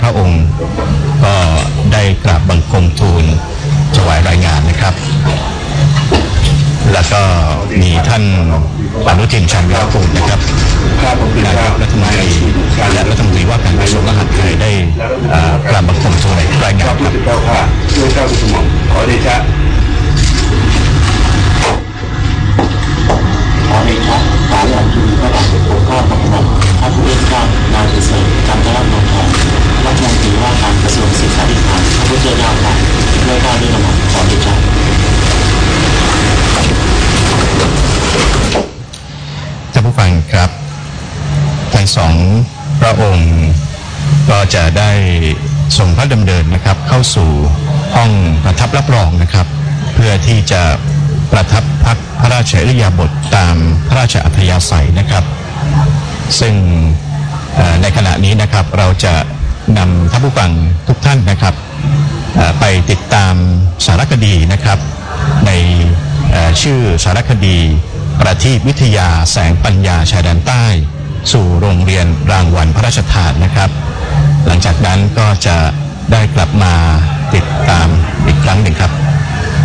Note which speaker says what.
Speaker 1: ระองค์ก็ได้กราบบังคมทูลถวายรายงานนะครับแล้วก็มีท่านอนุทินชาญวิรากูลนะครับนายกรัฐมนตรีและรัฐมนตรีว่าการกระทรวงมหาดไทยได้กราบบังคมทูลรายงานครับ
Speaker 2: ด้วยเก้าสมองขอเดชะสารหลังจุดพระบาทสมเด็จพระเจ้าอยู่หัวพระผู้เป็นเจ้านายเสด็จจันทรโนทองรัฐมนตรีว่าการกระทรวงศึกษาธิการพระพุทธเจ้าค่ะด้วยเก้าด้วยกระหม่อมขอเดชะ
Speaker 1: ท่านผู้ฟังครับทั้งสองพระองค์ก็จะได้ทรงพระดำเนินนะครับเข้าสู่ห้องประทับรับรองนะครับเพื่อที่จะประทับพักพระราชอิริยาบถตามพระราชอัธยาศัยนะครับซึ่งในขณะนี้นะครับเราจะนำท่านผู้ฟังทุกท่านนะครับไปติดตามสารคดีนะครับในชื่อสารคดีประทีปวิทยาแสงปัญญาชายแดนใต้สู่โรงเรียนรางวัลพระราชทานนะครับหลังจากนั้นก็จะได้กลับมาติดตามอีกครั้งหนึ่งครับ